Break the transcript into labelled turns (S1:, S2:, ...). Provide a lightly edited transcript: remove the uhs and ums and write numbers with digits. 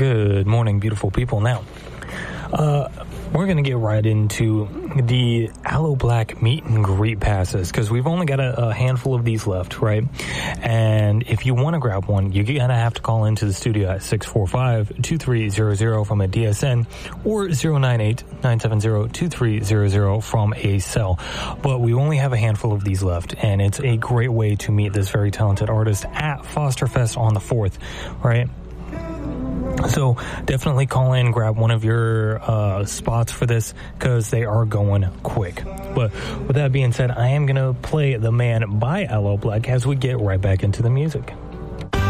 S1: Good morning, beautiful people. Now, we're going to get right into the Aloe Blacc meet and greet passes because we've only got a handful of these left, right? And if you want to grab one, you're going to have to call into the studio at 645-2300 from a DSN or 098-970-2300 from a cell. But we only have a handful of these left, and it's a great way to meet this very talented artist at Fosterfest on the 4th, right? So definitely call in, grab one of your spots for this because they are going quick. But with that being said, I am going to play The Man by Aloe Blacc as we get right back into the music.